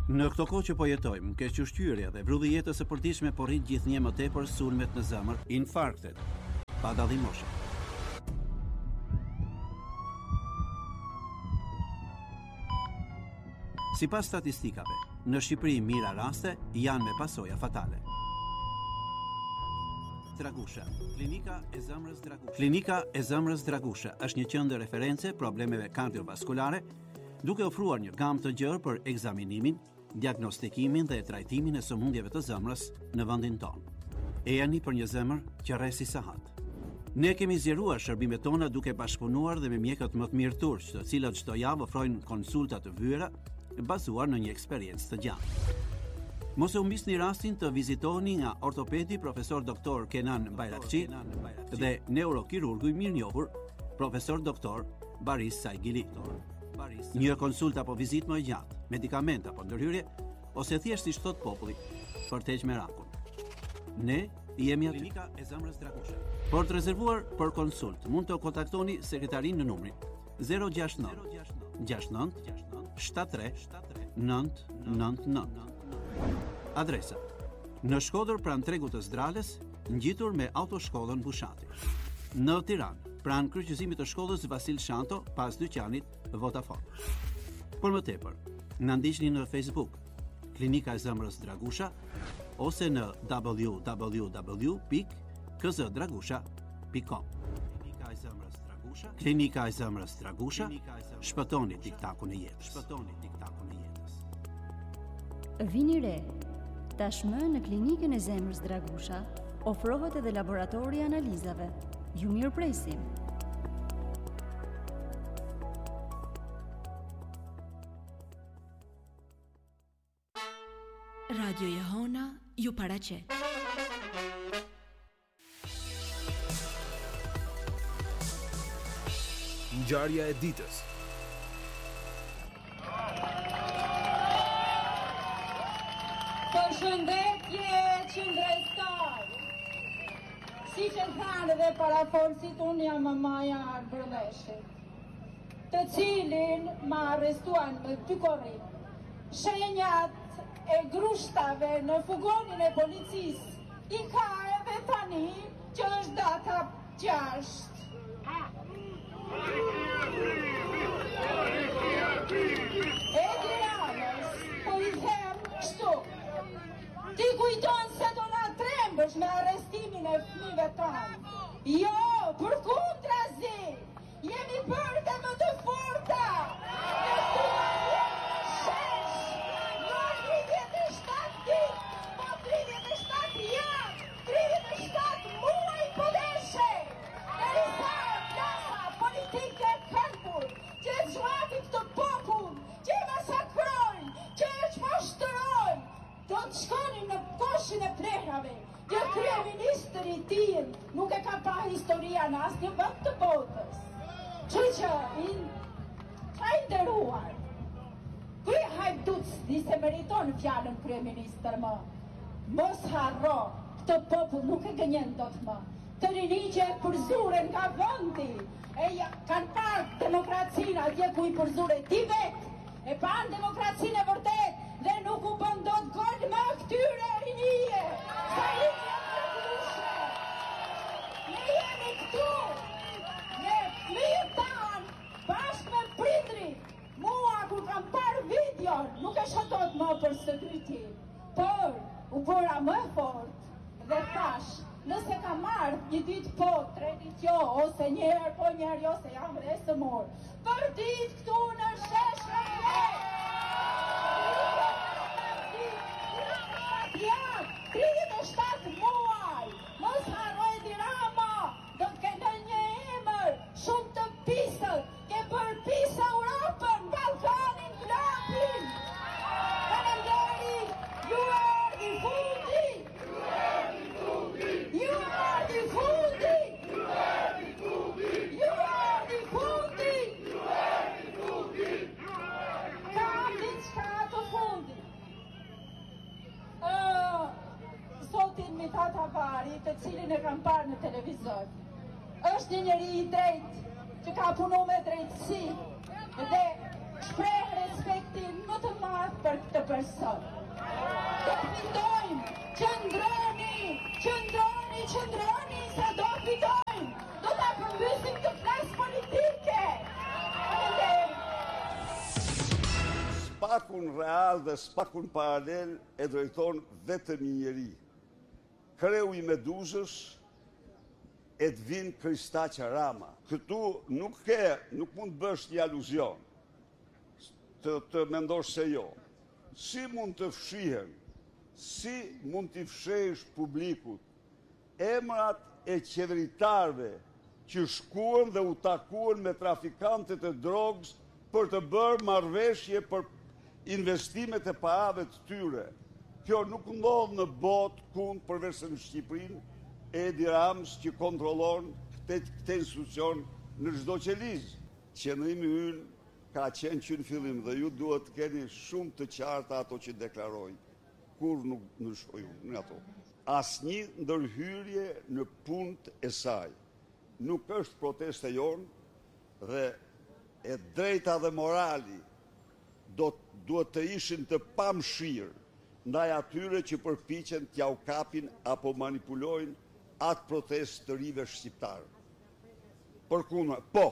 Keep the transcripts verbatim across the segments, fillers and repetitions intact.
Në këto kohë që po jetojmë, kequshqyrja dhe vrudhi jetës së përditshme po rrit gjithnjë më tepër sulmet në zemër, infarktet, pa dallim moshe. Sipas statistikave, në Shqipëri mira raste janë me pasoja fatale. Dragusha, klinika e zemrës Dragusha. Klinika e zemrës Dragusha është një qendër reference problemeve kardiovaskulare, duke ofruar një gamë të gjerë për ekzaminimin, diagnostikimin dhe trajtimin e sëmundjeve të zemrës në vendin tonë. E jani për një zemër që rresi sahat. Ne kemi zgjeruar shërbimet tona duke bashkëpunuar dhe me mjekët më të mirë turq, të cilët çdo javë ofrojnë konsulta të vëra bazuar në një eksperiencë të gjatë. Mos e humbisni rastin të vizitoni nga ortopedi profesor doktor Kenan Bayrakçi dhe neurokirurgu i mirënjohur profesor doktor Baris Saigili. Një konsulta apo vizitë më e gjatë, medikament apo ndërhyrje, ose thjesht siç thot populli, për të heqë merakun. Ne jemi aty. Klinika e zemrës Dragusha. Për të rezervuar për konsult, mund të kontaktoni sekretarin në numrin zero gjasht nëntë gjasht nëntë shtatëdhjetë tre nëntë nëntë nëntë. Adresa: në Shkodër pranë tregut të Zdrales, ngjitur me autoshkollën Bushati. Në Tiranë, pranë kryqëzimit të shkollës Vasil Shanto, pas dyqanit Vodafone. Por më tepër, na ndiqni në Facebook, Klinika e zemrës Dragusha, ose në w w w pikë k z dragusha pikë com. Klinika e zemrës Dragusha, Klinika e zemrës Dragusha, shpëtoni tiktakun e jetës. Shpëtoni tiktakun e jetës. Vini re. Tashmë në Klinikën e zemrës Dragusha ofrohet edhe laboratori i analizave. Ju mirëpresim. Radio Jehona ju paraqet. Ngjarja e ditës. Përshëndetje qendrështar. Si që thanë dhe parafolësit, unë jam mamaja Arbërleshit, të cilin ma arrestuan me dy korrik. Shenjat e grushtave në fugonin e policisë i ka edhe tani që është data gjashtë. E Tiranës, po i them kështu, ti kujton se do na trembësh me arrestimin e fëmijëve tanë. Jo, përkundrazi, jemi bërë dhe më të forta. Ne duam shesh, jo tridhjetë e shtatë ditë, po tridhjetë e shtatë javë, tridhjetë e shtatë muaj po deshe. Derisa klasa politike e këmbur, që e zhvati këtë popull, që e masakrojnë, që e çmashtërojnë, do të shkonin në koshin e plehrave. Dhe kryeministri i tillë nuk e ka pa historia në asnjë vend të botës. Që që in ka i nderuar. Ky hajducni se meriton fjalën kryeministër më. Mos harro, këtë popull nuk e gënjen dot më. Të rinj që e përzuren nga vendi, e ja, kanë parë demokracinë atje ku i përzure ti vetë, e panë demokracinë e vërtet, dhe nuk u bën dot gol me këtyre rinjie. Sa i janë të kushe. Ne jemi këtu, ne fëmijët tanë, bashkë me prindrit. Mua kur kam parë videon, nuk e shotot më për së dyti, por u bëra më fort dhe thash, nëse ka marrë një ditë po, tre ditë jo, ose njerë po njerë jo, se jam dhe së morë, për ditë këtu në shesh në vjetë. tridhjetë e shtatë muaj, mos harroj Dirama, do të kenë një emër, shumë të pisët, ke bërë pisë Europën, Balkanin, Vlapin. Falenderit, ju erdhi fundi. Ju erdhi fundi. Ju erdhi fundi. Ju erdhi fundi. Ju erdhi fundi. Kam diçka të fundi. Sotin Mithat Havari, të cilin e kam parë në televizor, është një njeri i drejtë që ka punu me drejtësi dhe shpreh respektin më të madh për këtë person. sot. Do fitojmë, qëndroni, qëndroni, qëndroni, sa do fitojmë. Do ta përmbysim këtë klasë politike. Spakun real dhe spakun paralel e drejton vetëm një njeri. Kreu i Meduzës Edvin Kristaqia Rama. Këtu nuk ke, nuk mund bësh një aluzion, të, të mendosh se jo. Si mund të fshihen, si mund t'i fshehësh publikut emrat e qeveritarve që shkuan dhe u takuan me trafikantët e drogës për të bërë marrëveshje për investimet e parave të tyre. Kjo nuk ndodh në botë kund përveç se në Shqipërinë e Edi Ramës që kontrollon këtë, këtë institucion në çdo qelizë. Qëndrimi ynë ka qenë që në fillim dhe ju duhet të keni shumë të qarta ato që deklaroj. Kur nuk në shkoju në ato. Asnjë ndërhyrje në punët e saj. Nuk është proteste jonë dhe e drejta dhe morali do, duhet të ishin të pamshirë ndaj atyre që përpiqen t'ja u kapin apo manipulojnë atë protestë të rive shqiptarë. Përkundër, po,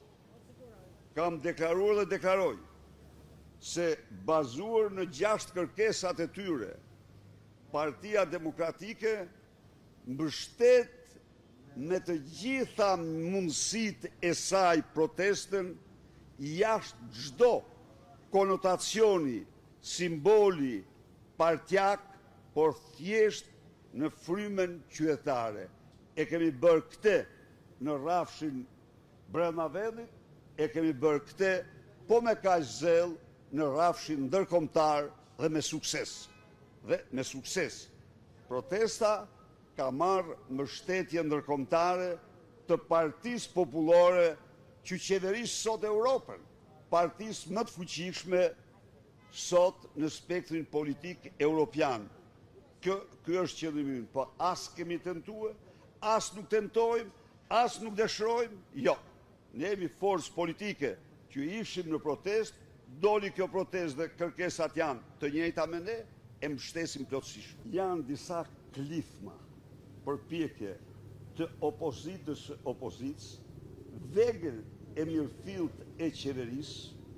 kam deklaruar dhe deklaroj se bazuar në gjashtë kërkesat e tyre, Partia Demokratike mbështet me të gjitha mundësitë e saj protestën jashtë çdo konotacioni, simboli, partjak, por thjesht në frymen qytetare. E kemi bërë këtë në rrafshin brenda vendit, e kemi bërë këtë po me kaq zell në rrafshin ndërkombëtar dhe me sukses. Dhe me sukses. Protesta ka marrë mbështetje ndërkombëtare të Partisë Popullore që qeveris sot Europën, partisë më të fuqishme sot në spektrin politik europian. Kjo, kjo është qëllimi ynë, po as kemi tentuar, as nuk tentojmë, as nuk dëshirojmë, jo. Ne jemi forcë politike që ishim në protestë, doli kjo protestë dhe kërkesat janë të njëjta me ne, e mbështesim plotësisht. Janë disa klifma përpjekje të opozitës opozitës, vegël e mirëfillt e qeverisë,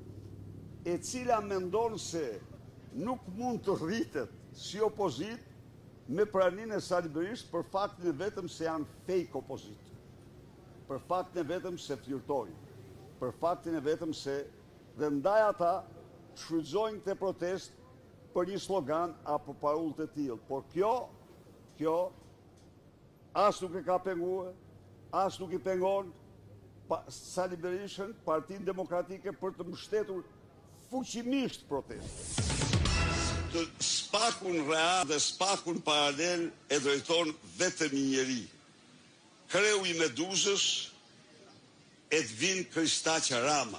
e cila mendon se nuk mund të rritet si opozit me praninë e Sali Berisht për faktin e vetëm se janë fake opozit, për faktin e vetëm se flirtojnë, për faktin e vetëm se dhe ndaj ata shfrytëzojnë këtë protest për një slogan apo parullë të tillë. Por kjo, kjo as nuk e ka penguar, as nuk i pengon Sali Berishën, Partinë Demokratike për të mbështetur fuqimisht protestë. Të spakun real dhe spakun paralel e drejton vetëm një njeri. Kreu i Meduzës Edvin Kristaqia Rama.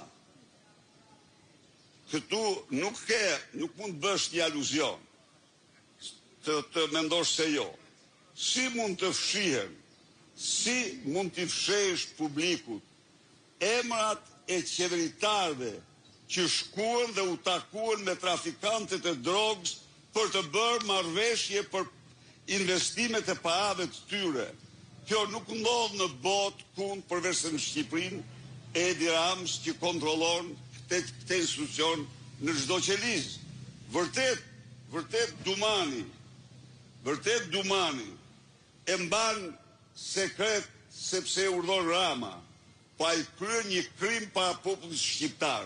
Këtu nuk ke, nuk mund bësh një aluzion, të, të mendosh se jo. Si mund të fshihen, si mund t'i fshehësh publikut emrat e qeveritarve që shkuan dhe u takuan me trafikantët e drogës për të bërë marrëveshje për investimet e parave të tyre. Kjo nuk ndodh në botë kund përveç se në Shqipërinë e Edi Ramës që kontrollon këtë, këtë institucion në çdo qelizë. Vërtet, vërtet Dumani, vërtet Dumani e mban sekret sepse e urdhon Rama, pa i kryer një krim para popullit shqiptar.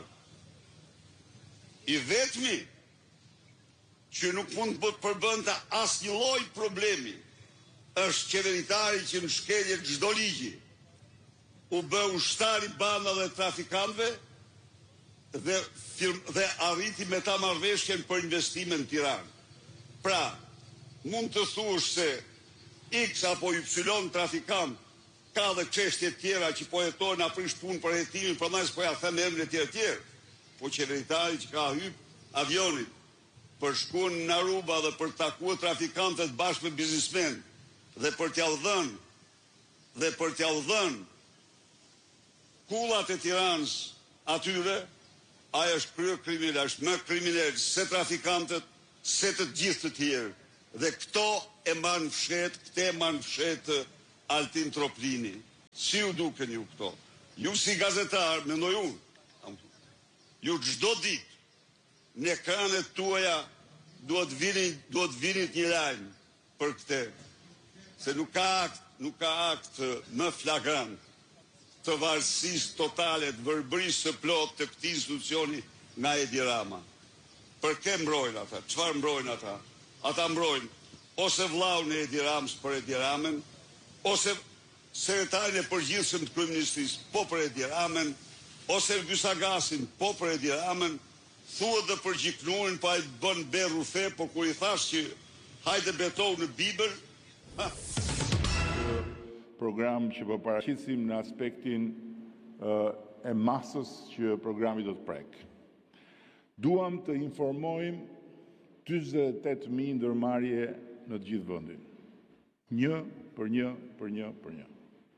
I vetmi që nuk mund të përbënte asnjë lloj problemi është qeveritari që në shkelje çdo ligji u bë ushtar i banda dhe trafikantëve dhe, dhe arriti me ta marrëveshjen për investime në Tiranë. Pra, mund të thuash se X apo Y trafikant ka dhe çështje tjera që po jetojnë aprish punë për hetimin, prandaj s'po ja them emrin e tjerë tjerë. Po qeveritari që ka hyp avionit për shkuar në Aruba dhe për takuar trafikantët bashkë me biznesmen dhe për t'ia dhënë dhe për t'ia dhënë kullat e Tiranës atyre, ai është kryer kriminal, është më kriminal se trafikantët se të gjithë të tjerë. Dhe këto e manë fshet, këte e manë fshet Altin Troplini. Si ju duken ju këto? Ju si gazetar, mendoj unë, ju çdo ditë në ekranet tuaja duhet vini, duhet vini një lajm për këtë. Se nuk ka akt, nuk ka akt më flagrant të varësisë totale, të vërbërisë së plot të këtij institucioni nga Edi Rama. Për kë mbrojnë ata? Çfarë mbrojnë ata? Ata mbrojnë ose vllaun e Edi Ramës për Edi Ramën, ose sekretarin e përgjithshëm të kryeministrisë po për Edi Ramën, ose Ergysagasin po për Edi Ramën, thuhet dhe përgjiknurin pa i bën berru fe, po kur i thash që hajde betohu në Bibël, ha. Program që po paraqisim në aspektin uh, e masës që programi do të prek. Duam të informojmë njëzet e tetë mijë ndërmarrje në të gjithë vendin. Një për një për një për një.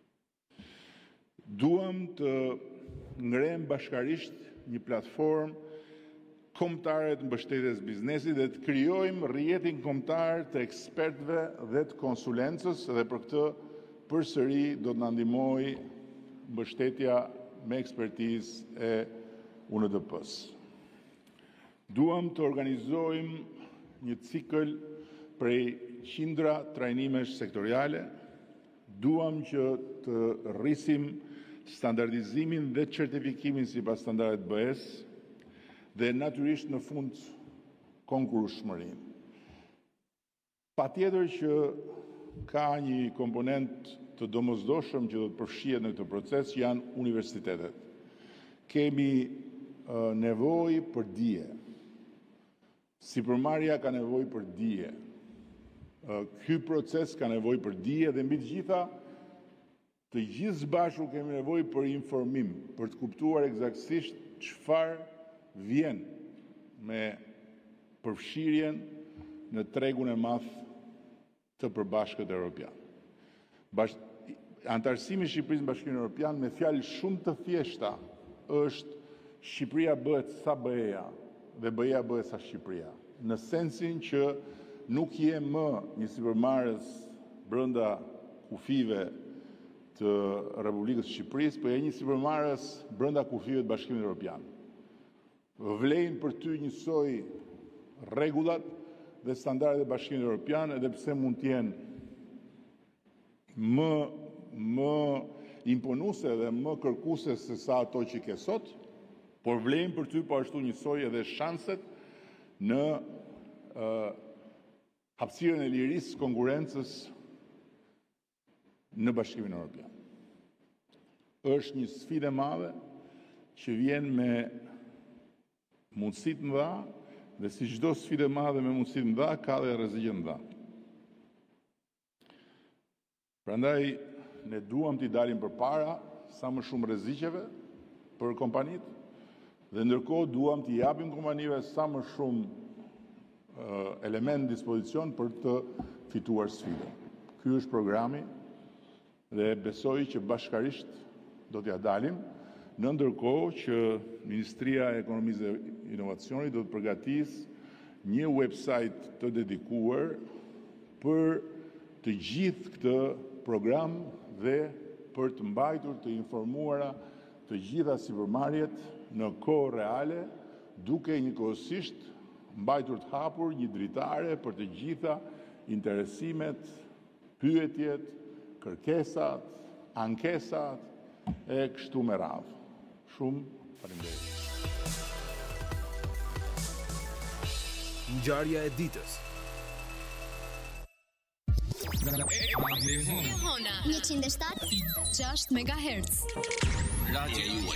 Duam të ngrem bashkarisht një platformë kombëtare të mbështetjes biznesit dhe të krijojmë rrjetin kombëtar të ekspertëve dhe të konsulencës, dhe për këtë përsëri do të na ndihmojë mbështetja me ekspertizë e U N D P-s. Duam të organizojmë një cikël prej qindra trajnimesh sektoriale. Duam që të rrisim standardizimin dhe certifikimin sipas standardeve B E S dhe natyrisht në fund konkurrueshmërinë. Patjetër që ka një komponent të domosdoshëm që do të përfshihet në këtë proces, që janë universitetet. Kemi uh, nevojë për dije. Sipërmarrja ka nevojë për dije. Uh, ky proces ka nevojë për dije dhe mbi të gjitha, të gjithë së bashku kemi nevojë për informim, për të kuptuar eksaktësisht çfarë vjen me përfshirjen në tregun e madh të përbashkët evropian. Bash... Antarësimi i Shqipërisë në Bashkimin Evropian me fjalë shumë të thjeshta është Shqipëria bëhet sa B E-ja dhe B E-ja bëhet sa Shqipëria. Në sensin që nuk je më një sipërmarrës brenda kufive të Republikës së Shqipërisë, por je një sipërmarrës brenda kufive të Bashkimit Evropian. Vlejnë për ty njësoj rregullat dhe standardet e Bashkimit Evropian, edhe pse mund të jenë më më imponuese dhe më kërkuese se sa ato që ke sot, por vlejnë për ty po ashtu njësoj edhe shanset në uh, hapësirën e lirisë konkurrencës në Bashkimin Evropian. Është një sfidë e madhe që vjen me mundësi të mëdha, dhe si çdo sfidë e madhe me mundësi të mëdha ka dhe rreziqe të mëdha. Prandaj ne duam t'i dalim përpara sa më shumë rreziqeve për kompanitë, dhe ndërkohë duam t'i japim kompanive sa më shumë uh, element në dispozicion për të fituar sfidën. Ky është programi dhe besoj që bashkarisht do t'ja dalim, në ndërkohë që Ministria e Ekonomisë dhe Inovacionit do të përgatisë një website të dedikuar për të gjithë këtë program dhe për të mbajtur të informuara të gjitha sipërmarrjet në kohë reale, duke njëkohësisht mbajtur të hapur një dritare për të gjitha interesimet, pyetjet, kërkesat, ankesat e kështu me radhë. Shumë faleminderit. Ngjarja e ditës. njëqind e shtatë e gjashtë megahertz. Radio juaj.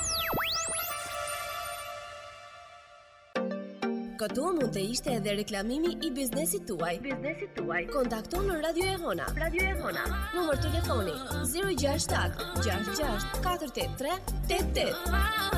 Këtu mund të ishte edhe reklamimi i biznesit tuaj. Biznesit tuaj. Kontakto në Radio Ehona. Radio Ehona. Numër telefoni zero gjasht shtat gjasht gjasht katër tetë tre tetë tetë.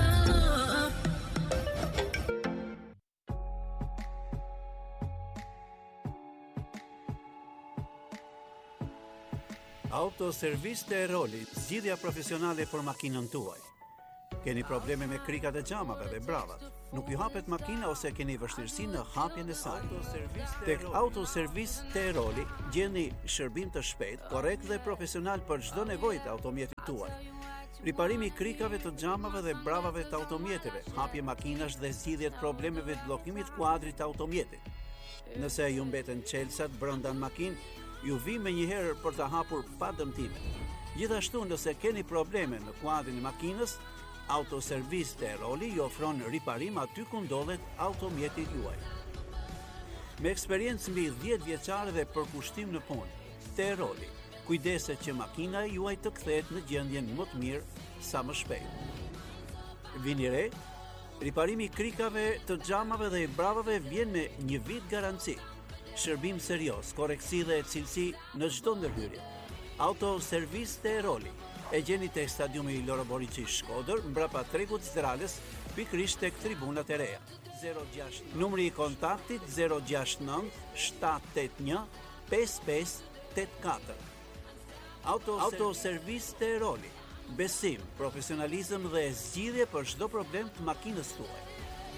Autoservis të Eroli, zgjidhja profesionale për makinën tuaj. Keni probleme me krikat e xhamave dhe bravat, nuk ju hapet makina ose keni vështirësi në hapjen e saj. Tek Autoservis Teroli gjeni shërbim të shpejt, korrekt dhe profesional për çdo nevojë të automjetit tuaj. Riparimi i krikave të xhamave dhe bravave të automjeteve, hapje makinash dhe zgjidhje të problemeve të bllokimit kuadrit të automjetit. Nëse ju mbeten çelësat brenda në makinë, ju vi me njëherë për të hapur pa dëmtime. Gjithashtu, nëse keni probleme në kuadrin e makinës, Autoservis Teroli ju ofron riparim aty ku ndodhet automjeti juaj. Me eksperiencë mbi dhjetë vjeçare dhe përkushtim në punë, Teroli kujdeset që makina juaj të kthehet në gjendjen më të mirë sa më shpejt. Vini re, riparimi i krikave të xhamave dhe i bravave vjen me një vit garanci. Shërbim serioz, korrektësi dhe cilësi në çdo ndërhyrje. Autoservis Teroli e gjeni tek stadiumi Loro Boriçi Shkodër, mbrapa tregut Zdralës, pikërisht tek tribunat e reja. zero gjasht Numri i kontaktit zero gjasht nëntë shtat opt një pesë pesë opt katër. Auto Autoservis Teroli. Besim, profesionalizëm dhe zgjidhje për çdo problem të makinës tuaj.